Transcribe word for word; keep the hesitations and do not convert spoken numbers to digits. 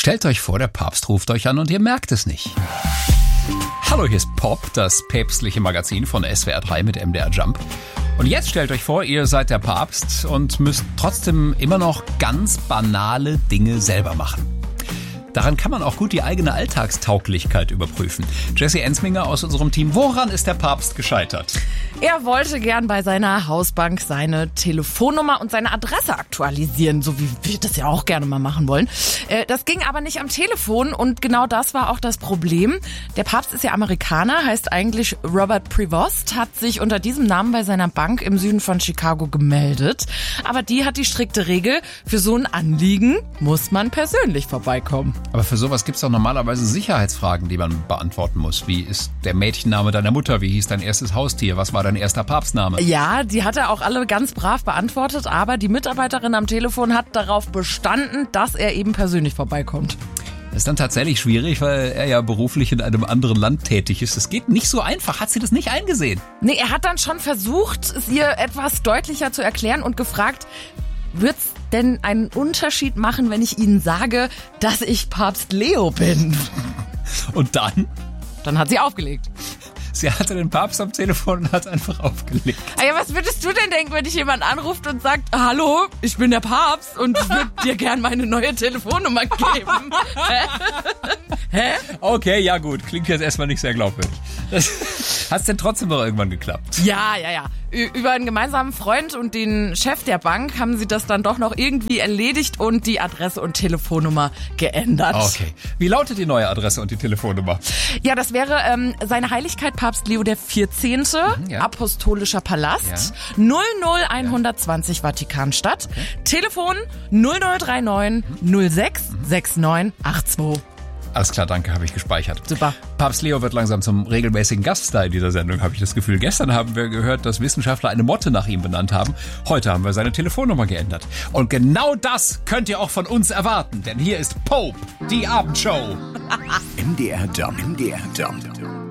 Stellt euch vor, der Papst ruft euch an und ihr merkt es nicht. Hallo, hier ist Pop, das päpstliche Magazin von S W R drei mit M D R Jump. Und jetzt stellt euch vor, ihr seid der Papst und müsst trotzdem immer noch ganz banale Dinge selber machen. Daran kann man auch gut die eigene Alltagstauglichkeit überprüfen. Jessie Ensminger aus unserem Team, woran ist der Papst gescheitert? Er wollte gern bei seiner Hausbank seine Telefonnummer und seine Adresse aktualisieren, so wie wir das ja auch gerne mal machen wollen. Das ging aber nicht am Telefon und genau das war auch das Problem. Der Papst ist ja Amerikaner, heißt eigentlich Robert Prevost, hat sich unter diesem Namen bei seiner Bank im Süden von Chicago gemeldet. Aber die hat die strikte Regel, für so ein Anliegen muss man persönlich vorbeikommen. Aber für sowas gibt es doch normalerweise Sicherheitsfragen, die man beantworten muss. Wie ist der Mädchenname deiner Mutter? Wie hieß dein erstes Haustier? Was war dein erster Papstname? Ja, die hat er auch alle ganz brav beantwortet, aber die Mitarbeiterin am Telefon hat darauf bestanden, dass er eben persönlich vorbeikommt. Das ist dann tatsächlich schwierig, weil er ja beruflich in einem anderen Land tätig ist. Es geht nicht so einfach. Hat sie das nicht eingesehen? Nee, er hat dann schon versucht, es ihr etwas deutlicher zu erklären und gefragt, wird's denn einen Unterschied machen, wenn ich Ihnen sage, dass ich Papst Leo bin? Und dann? Dann hat sie aufgelegt. Sie hatte den Papst am Telefon und hat einfach aufgelegt. Ah ja, was würdest du denn denken, wenn dich jemand anruft und sagt, hallo, ich bin der Papst und ich würde dir gern meine neue Telefonnummer geben? Hä? Hä? Okay, ja gut. Klingt jetzt erstmal nicht sehr glaubwürdig. Hat es denn trotzdem noch irgendwann geklappt? Ja, ja, ja. Ü- über einen gemeinsamen Freund und den Chef der Bank haben sie das dann doch noch irgendwie erledigt und die Adresse und Telefonnummer geändert. Okay. Wie lautet die neue Adresse und die Telefonnummer? Ja, das wäre ähm, seine Heiligkeit Papst Leo der vierzehnte. Mhm, ja. Apostolischer Palast, Ja. null null eins zwanzig Vatikanstadt, okay. Telefon null null drei neun null sechs sechs neun acht zwei. Alles klar, danke, habe ich gespeichert. Super. Papst Leo wird langsam zum regelmäßigen Gaststar in dieser Sendung, habe ich das Gefühl. Gestern haben wir gehört, dass Wissenschaftler eine Motte nach ihm benannt haben. Heute haben wir seine Telefonnummer geändert. Und genau das könnt ihr auch von uns erwarten, denn hier ist Pope, die Abendshow. M D R Jump. M D R Jump.